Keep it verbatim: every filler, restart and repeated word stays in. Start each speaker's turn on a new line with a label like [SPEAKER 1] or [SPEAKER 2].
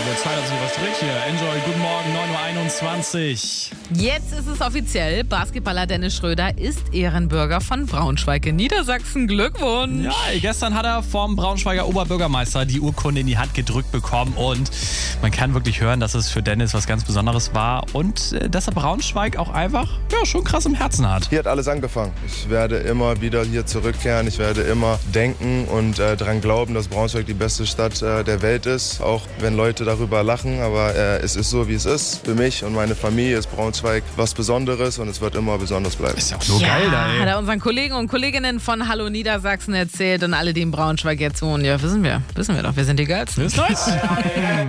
[SPEAKER 1] Wohl Zeit, dass sich was dreht hier. Enjoy, guten Morgen, neun Uhr einundzwanzig.
[SPEAKER 2] Jetzt ist es offiziell. Basketballer Dennis Schröder ist Ehrenbürger von Braunschweig in Niedersachsen. Glückwunsch.
[SPEAKER 1] Ja, gestern hat er vom Braunschweiger Oberbürgermeister die Urkunde in die Hand gedrückt bekommen und man kann wirklich hören, dass es für Dennis was ganz Besonderes war und äh, dass er Braunschweig auch einfach ja, schon krass im Herzen hat.
[SPEAKER 3] Hier hat alles angefangen. Ich werde immer wieder hier zurückkehren. Ich werde immer denken und äh, daran glauben, dass Braunschweig die beste Stadt äh, der Welt ist. Auch wenn Leute darüber lachen, aber äh, es ist so, wie es ist. Für mich und meine Familie ist Braunschweig was Besonderes und es wird immer besonders bleiben.
[SPEAKER 1] Ist ja auch nur
[SPEAKER 2] ja,
[SPEAKER 1] geil da, ey.
[SPEAKER 2] Hat er unseren Kollegen und Kolleginnen von Hallo Niedersachsen erzählt und alle, die in Braunschweig jetzt wohnen. Ja, wissen wir. Wissen wir doch, wir sind die Geilsten.
[SPEAKER 1] Ist nice.